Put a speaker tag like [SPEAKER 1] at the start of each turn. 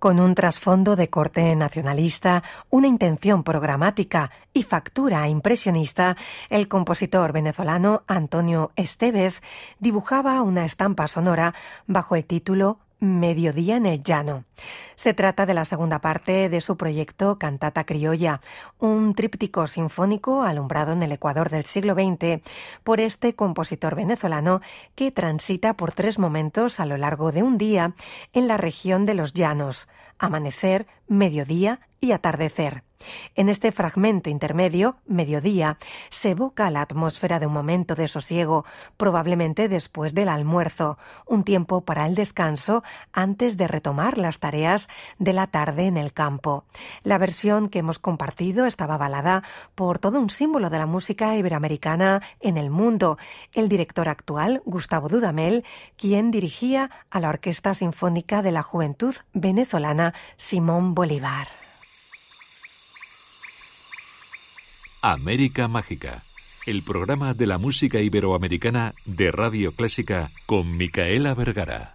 [SPEAKER 1] Con un trasfondo de corte nacionalista, una intención programática y factura impresionista, el compositor venezolano Antonio Estévez dibujaba una estampa sonora bajo el título Mediodía en el Llano. Se trata de la segunda parte de su proyecto Cantata Criolla, un tríptico sinfónico alumbrado en el Ecuador del siglo XX por este compositor venezolano que transita por 3 momentos a lo largo de un día en la región de los llanos: amanecer, mediodía y atardecer. En este fragmento intermedio, mediodía, se evoca la atmósfera de un momento de sosiego, probablemente después del almuerzo, un tiempo para el descanso antes de retomar las tareas de la tarde en el campo. La versión que hemos compartido estaba avalada por todo un símbolo de la música iberoamericana en el mundo, el director actual, Gustavo Dudamel, quien dirigía a la Orquesta Sinfónica de la Juventud Venezolana Simón Bolívar.
[SPEAKER 2] América Mágica, el programa de la música iberoamericana de Radio Clásica con Micaela Vergara.